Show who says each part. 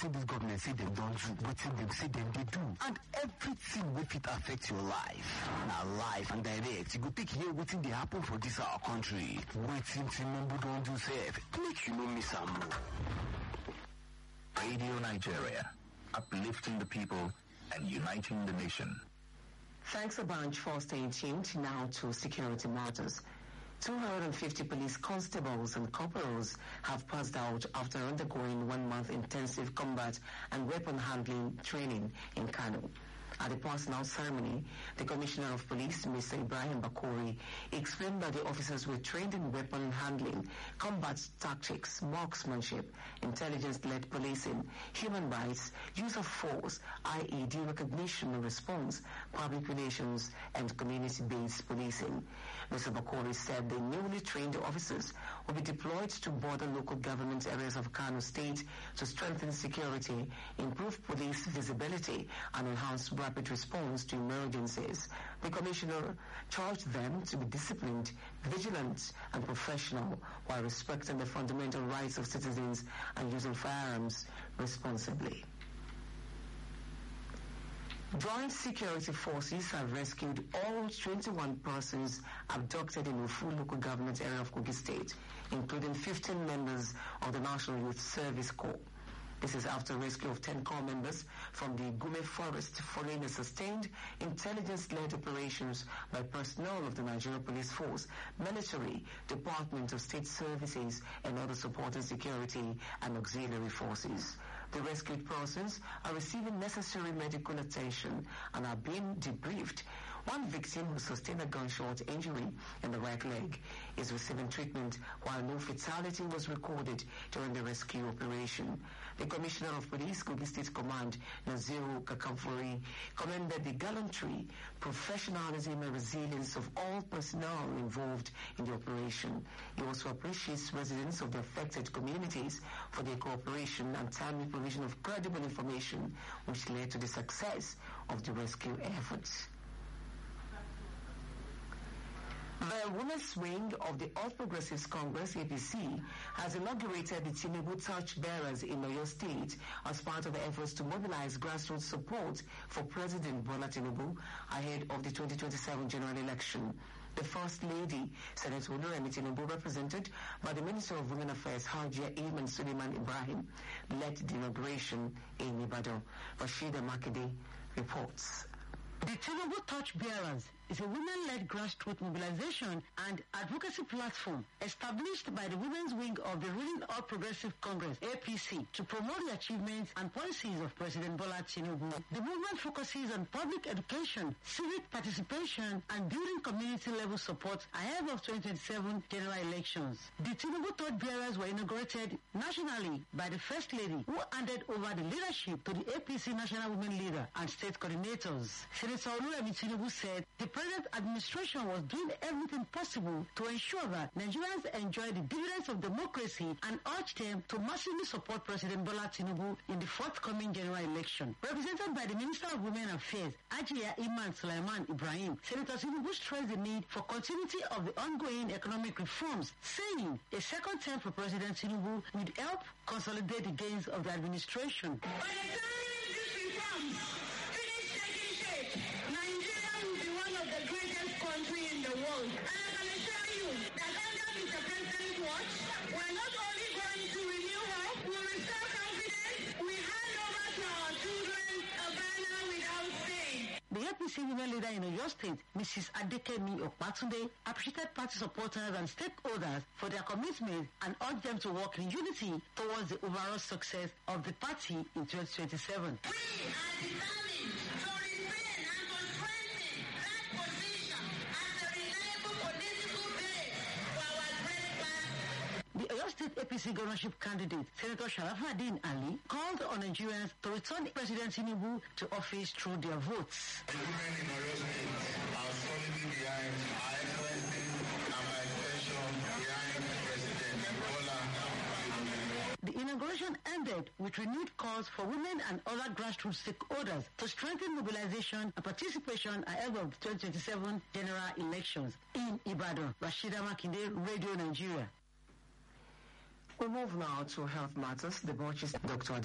Speaker 1: this government say they don't do, wetin dem say dem dey do, and everything wey fit affect your life. Na live and direct, you go take hear wetin dey happen for this our country. Wetin Tinubu don do sef, make you no miss am.
Speaker 2: Radio Nigeria, uplifting the people and uniting the nation.
Speaker 3: Thanks a bunch for staying tuned. Now to security matters. 250 police constables and corporals have passed out after undergoing 1 month intensive combat and weapon handling training in Kano. At the passing out ceremony, the Commissioner of Police, Mr. Ibrahim Bakori, explained that the officers were trained in weapon handling, combat tactics, marksmanship, intelligence-led policing, human rights, use of force, IED recognition and response, public relations, and community-based policing. Mr. Bakori said the newly trained officers will be deployed to border local government areas of Kano State to strengthen security, improve police visibility, and enhance rapid response to emergencies. The Commissioner charged them to be disciplined, vigilant, and professional while respecting the fundamental rights of citizens and using firearms responsibly. Joint security forces have rescued all 21 persons abducted in Ufu local government area of Kogi State, including 15 members of the National Youth Service Corps. This is after rescue of 10 corps members from the Gume Forest following a sustained intelligence-led operations by personnel of the Nigeria Police Force, Military, Department of State Services, and other supporting security and auxiliary forces. The rescued persons are receiving necessary medical attention and are being debriefed. One victim who sustained a gunshot injury in the right leg is receiving treatment, while no fatality was recorded during the rescue operation. The Commissioner of Police, Kogi State Command, Naziru Kakamfuri, commended the gallantry, professionalism, and resilience of all personnel involved in the operation. He also appreciates residents of the affected communities for their cooperation and timely provision of credible information, which led to the success of the rescue efforts. The Women's Wing of the All Progressives Congress, APC, has inaugurated the Tinubu Torchbearers in Oyo State as part of the efforts to mobilize grassroots support for President Bola Tinubu ahead of the 2027 general election. The First Lady, Senator Oluremi Tinubu, represented by the Minister of Women Affairs, Hajia Iman Suleiman Ibrahim, led the inauguration in Ibadan. Rashida Makinde reports.
Speaker 4: The Tinubu Torchbearers is a women-led grassroots mobilization and advocacy platform established by the Women's Wing of the ruling All Progressive Congress, APC, to promote the achievements and policies of President Bola Tinubu. The movement focuses on public education, civic participation, and building community-level support ahead of 2027 general elections. The Tinubu Torchbearers were inaugurated nationally by the First Lady, who handed over the leadership to the APC national women leader and state coordinators. Senator Oluremi Tinubu said the present administration was doing everything possible to ensure that Nigerians enjoy the dividends of democracy and urged them to massively support President Bola Tinubu in the forthcoming general election. Represented by the Minister of Women Affairs, Hajia Iman Suleiman Ibrahim, Senator Tinubu stressed the need for continuity of the ongoing economic reforms, saying a second term for President Tinubu would help consolidate the gains of the administration.
Speaker 5: By the time these reforms finish taking shape, Nigeria will be one of the greatest countries in the world. And I can assure you that under Mr. President's watch, we're not only going to renew hope, we restore confidence, we hand over to our children a banner without stain.
Speaker 4: The APC women leader in Oyo State, Mrs. Adekemi Okpatunde, appreciated party supporters and stakeholders for their commitment and urged them to work in unity towards the overall success of the party in 2027.
Speaker 5: We are determined to retain and to strengthen that position as a reliable political base for our great party.
Speaker 4: The Oyo State APC governorship candidate, Senator Sharafuddin Ali, called on Nigerians to return President Tinubu to office through their votes.
Speaker 6: The women in Oyo State are solidly behind our excellency and by extension behind President Bola Tinubu.
Speaker 4: The inauguration ended with renewed calls for women and other grassroots stakeholders to strengthen mobilization and participation ahead of the 2027 general elections. In Ibadan, Rashida Makinde, Radio Nigeria.
Speaker 3: We move now to health matters. The Dr.